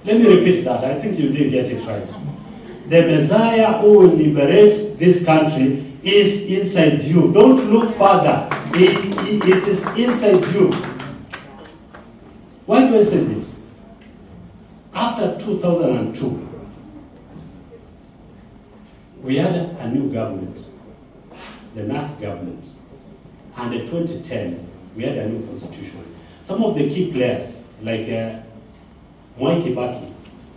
Let me repeat that. I think you didn't get it right. The Messiah who will liberate this country is inside you. Don't look further. It is inside you. Why do I say this? After 2002, we had a new government, the NAC government. And in 2010, we had a new constitution. Some of the key players, like Mwai Kibaki,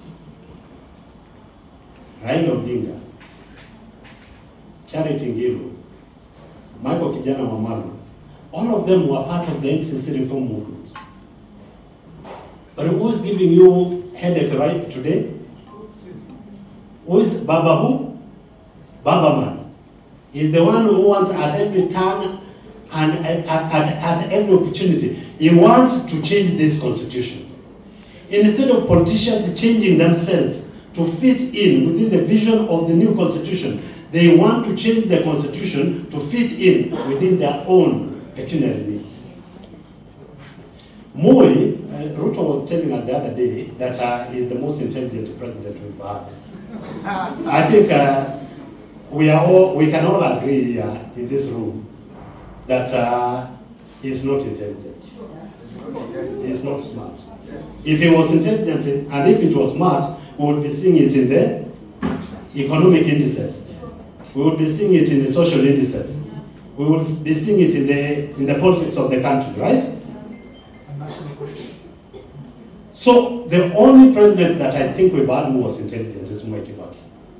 Raila Odinga, Charity Ngilu, Michael Kijana Wamalwa, all of them were part of the NCC reform movement. But who's giving you headache right today? Who is Baba who? Baba Man. He's the one who wants at every turn and at every opportunity, he wants to change this constitution. Instead of politicians changing themselves to fit in within the vision of the new constitution, they want to change the constitution to fit in within their own pecuniary needs. Moi, Ruto was telling us the other day that he's the most intelligent president we've had. I think we can all agree here in this room that he's not intelligent. He's not smart. If he was intelligent and if it was smart, we would be seeing it in the economic indices. We would be seeing it in the social indices. We would be seeing it in the politics of the country, right? So the only president that I think we've had who was intelligent is Mwai Kibaki.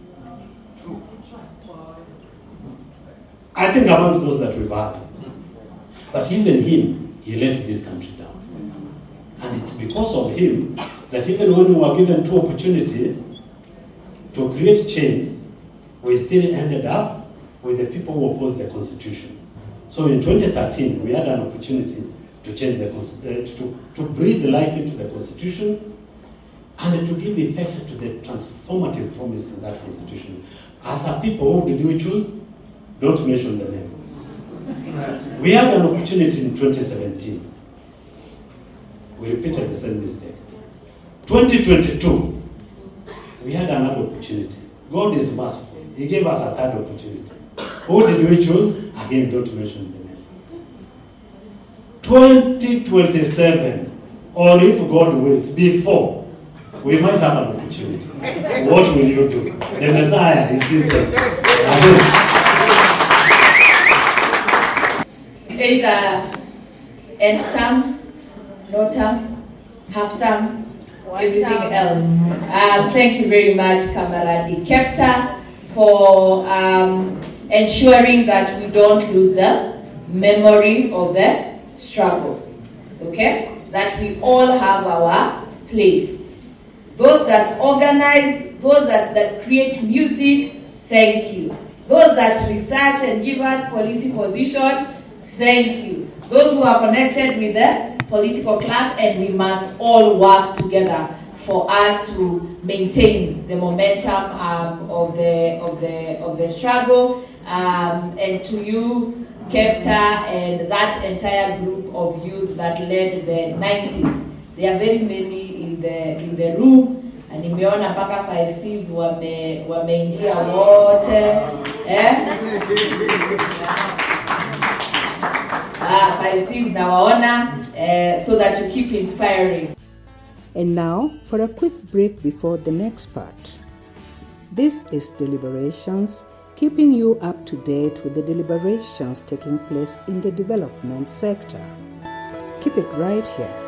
I think amongst those that we've had. But even him, he let this country down. And it's because of him that even when we were given two opportunities to create change, we still ended up with the people who opposed the Constitution. So in 2013, we had an opportunity to change to breathe life into the Constitution and to give effect to the transformative promise in that Constitution. As a people, who did we choose? Don't mention the name. We had an opportunity in 2017. We repeated the same mistake. 2022, we had another opportunity. God is merciful. He gave us a third opportunity. Who did we choose? Again, don't mention the name. 2027, or if God wills, before, we might have an opportunity. What will you do? The Messiah is inside. Either end term, no term, half term, everything else. Thank you very much, Kamaradi Kepta, for ensuring that we don't lose the memory of the struggle. Okay? That we all have our place. Those that organize, those that create music, thank you. Those that research and give us policy position, thank you. Those who are connected with the political class, and we must all work together for us to maintain the momentum of the struggle. And to you, Kepta, and that entire group of youth that led the 90s. There are very many in the room. And nimeona mpaka 5Cs wameingia wote. 5Cs nawaona, so that you keep inspiring. And now for a quick break before the next part. This is Deliberations, keeping you up to date with the deliberations taking place in the development sector. Keep it right here.